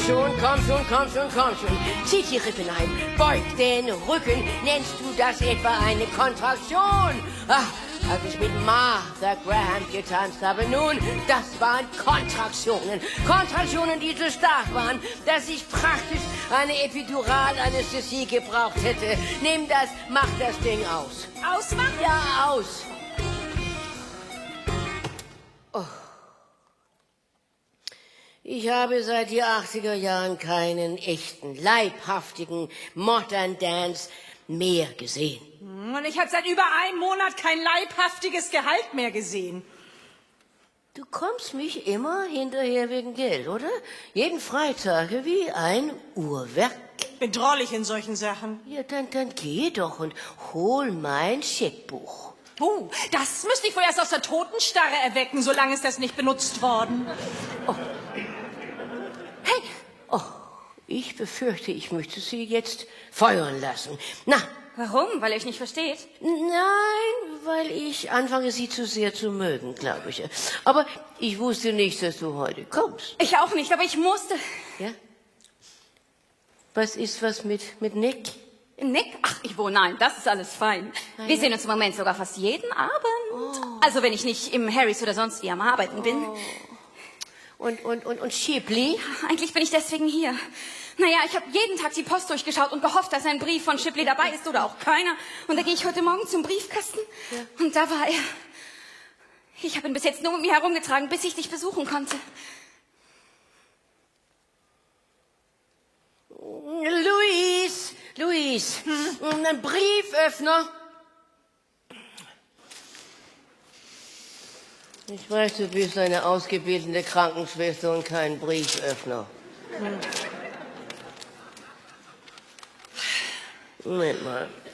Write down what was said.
komm schon. Zieh die Rippen ein, beug den Rücken. Nennst du das etwa eine Kontraktion? Ach, als ich mit Martha Graham getanzt habe, nun, das waren Kontraktionen. Kontraktionen, die so stark waren, dass ich praktisch eine Epiduralanästhesie gebraucht hätte. Nimm das, mach das Ding aus. Ausmachen? Ja, aus. Oh. Ich habe seit die 80er Jahren keinen echten, leibhaftigen Modern Dance mehr gesehen. Und ich habe seit über einem Monat kein leibhaftiges Gehalt mehr gesehen. Du kommst mich immer hinterher wegen Geld, oder? Jeden Freitag wie ein Uhrwerk. Bin drollig in solchen Sachen. Ja, dann geh doch und hol mein Scheckbuch. Das müsste ich wohl erst aus der Totenstarre erwecken, solange ist das nicht benutzt worden. Oh. Hey! Oh, ich befürchte, ich möchte Sie jetzt feuern lassen. Na, warum? Weil ihr euch nicht versteht? Nein, weil ich anfange, Sie zu sehr zu mögen, glaube ich. Aber ich wusste nicht, dass du heute kommst. Ich auch nicht, aber ich musste. Ja? Was ist was mit Nick? Nick? Ach, nein, das ist alles fein. Wir sehen uns im Moment sogar fast jeden Abend. Oh. Also wenn ich nicht im Harrys oder sonst wie am Arbeiten bin. Und Shipley? Eigentlich bin ich deswegen hier. Naja, ich habe jeden Tag die Post durchgeschaut und gehofft, dass ein Brief von Shipley dabei ist oder auch keiner. Und da gehe ich heute Morgen zum Briefkasten und da war er. Ich habe ihn bis jetzt nur mit mir herumgetragen, bis ich dich besuchen konnte. Luis, ein Brieföffner. Ich weiß, du bist eine ausgebildete Krankenschwester und kein Brieföffner. Moment mal.